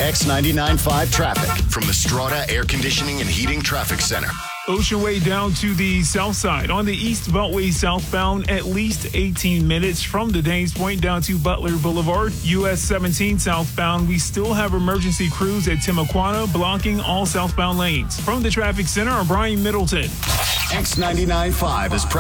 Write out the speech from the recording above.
X99.5 traffic from the Strata Air Conditioning and Heating Traffic Center. Ocean Way down to the south side. On the East Beltway southbound, at least 18 minutes from the Danes Point down to Butler Boulevard. US 17 southbound, we still have emergency crews at Timuquana blocking all southbound lanes. From the traffic center, I'm Brian Middleton. X99.5 is